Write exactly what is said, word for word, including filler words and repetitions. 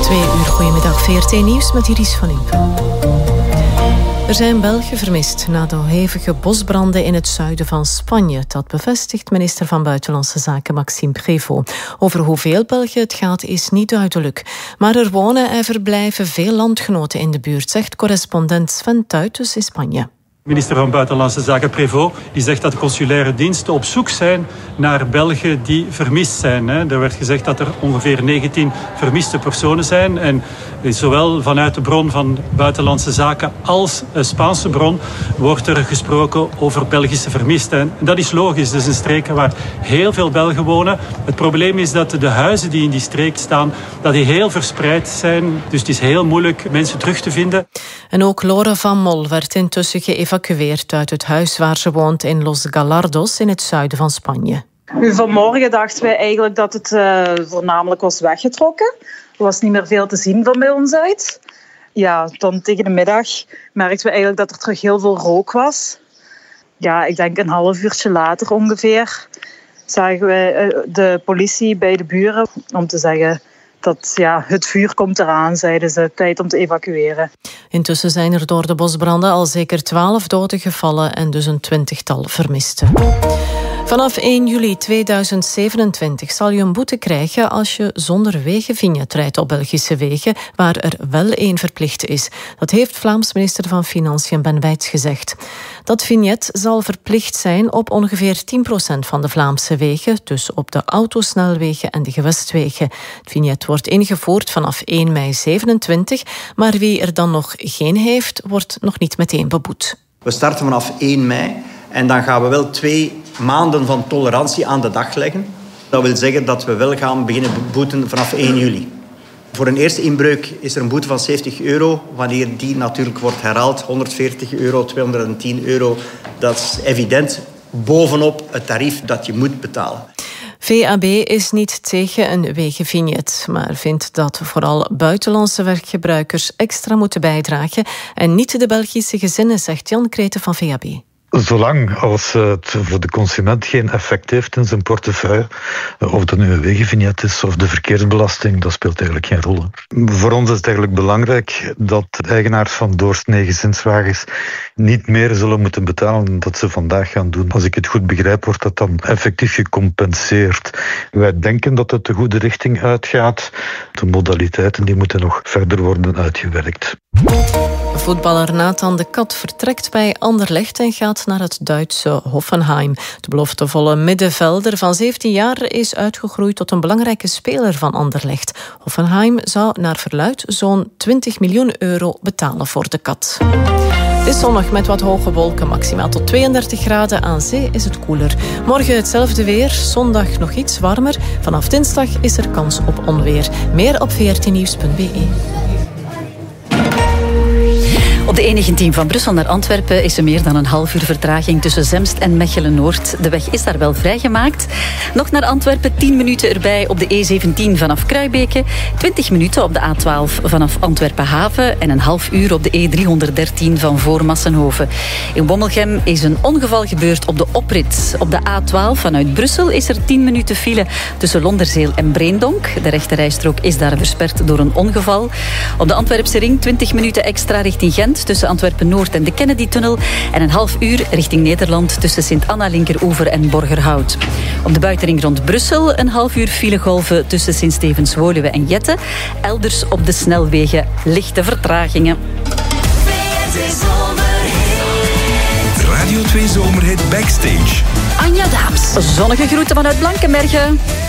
Twee uur, goedemiddag, V R T Nieuws met Iris van Impen. Er zijn Belgen vermist na de hevige bosbranden in het zuiden van Spanje. Dat bevestigt minister van Buitenlandse Zaken Maxime Prévost. Over hoeveel Belgen het gaat is niet duidelijk. Maar er wonen en verblijven veel landgenoten in de buurt, zegt correspondent Sven Tuitens in Spanje. Minister van Buitenlandse Zaken Prévost die zegt dat de consulaire diensten op zoek zijn naar Belgen die vermist zijn. Er werd gezegd dat er ongeveer negentien vermiste personen zijn. En zowel vanuit de bron van Buitenlandse Zaken als een Spaanse bron wordt er gesproken over Belgische vermisten. En dat is logisch. Dat is een streek waar heel veel Belgen wonen. Het probleem is dat de huizen die in die streek staan, dat die heel verspreid zijn. Dus het is heel moeilijk mensen terug te vinden. En ook Lore van Mol werd intussen geëvacueerd uit het huis waar ze woont in Los Gallardos in het zuiden van Spanje. Nu, vanmorgen dachten wij eigenlijk dat het uh, voornamelijk was weggetrokken. Er was niet meer veel te zien van bij ons uit. Ja, dan tegen de middag merkten we eigenlijk dat er terug heel veel rook was. Ja, ik denk een half uurtje later ongeveer zagen we uh, de politie bij de buren om te zeggen dat ja, het vuur komt eraan, zeiden ze, tijd om te evacueren. Intussen zijn er door de bosbranden al zeker twaalf doden gevallen en dus een twintigtal vermisten. Vanaf één juli tweeduizend zevenentwintig zal je een boete krijgen als je zonder wegenvignet rijdt op Belgische wegen, waar er wel één verplicht is. Dat heeft Vlaams minister van Financiën Ben Wijts gezegd. Dat vignet zal verplicht zijn op ongeveer tien procent van de Vlaamse wegen, dus op de autosnelwegen en de gewestwegen. Het vignet wordt ingevoerd vanaf één mei zevenentwintig, maar wie er dan nog geen heeft, wordt nog niet meteen beboet. We starten vanaf één mei. En dan gaan we wel twee maanden van tolerantie aan de dag leggen. Dat wil zeggen dat we wel gaan beginnen boeten vanaf één juli. Voor een eerste inbreuk is er een boete van zeventig euro. Wanneer die natuurlijk wordt herhaald, honderdveertig euro, tweehonderdtien euro. Dat is evident bovenop het tarief dat je moet betalen. V A B is niet tegen een wegenvignet, maar vindt dat vooral buitenlandse weggebruikers extra moeten bijdragen en niet de Belgische gezinnen, zegt Jan Kreten van V A B. Zolang als het voor de consument geen effect heeft in zijn portefeuille, of dat nu een wegenvignet is of de verkeersbelasting, dat speelt eigenlijk geen rol. Voor ons is het eigenlijk belangrijk dat eigenaars van doorsnee gezinswagens niet meer zullen moeten betalen dan dat ze vandaag gaan doen. Als ik het goed begrijp, wordt dat dan effectief gecompenseerd. Wij denken dat het de goede richting uitgaat. De modaliteiten die moeten nog verder worden uitgewerkt. Voetballer Nathan de Kat vertrekt bij Anderlecht en gaat naar het Duitse Hoffenheim. De beloftevolle middenvelder van zeventien jaar is uitgegroeid tot een belangrijke speler van Anderlecht. Hoffenheim zou naar verluidt zo'n twintig miljoen euro betalen voor de Kat. Het is zonnig met wat hoge wolken, maximaal tot tweeëndertig graden. Aan zee is het koeler. Morgen hetzelfde weer, zondag nog iets warmer. Vanaf dinsdag is er kans op onweer. Meer op v r t nieuws punt b e. Op de E negentien van Brussel naar Antwerpen is er meer dan een half uur vertraging tussen Zemst en Mechelen-Noord. De weg is daar wel vrijgemaakt. Nog naar Antwerpen, tien minuten erbij op de E zeventien vanaf Kruibeke, twintig minuten op de A twaalf vanaf Antwerpen-Haven en een half uur op de E driehonderddertien van voor Massenhoven. In Wommelgem is een ongeval gebeurd op de oprit. Op de A twaalf vanuit Brussel is er tien minuten file tussen Londerzeel en Breendonk. De rechterrijstrook is daar versperd door een ongeval. Op de Antwerpse ring twintig minuten extra richting Gent tussen Antwerpen-Noord en de Kennedy-tunnel en een half uur richting Nederland tussen Sint-Anna-Linkeroever en Borgerhout. Op de buitenring rond Brussel een half uur filegolven tussen Sint-Stevens-Woluwe en Jette. Elders op de snelwegen lichte vertragingen. Radio twee Zomerhit Backstage. Anja Daams. Zonnige groeten vanuit Blankenberge.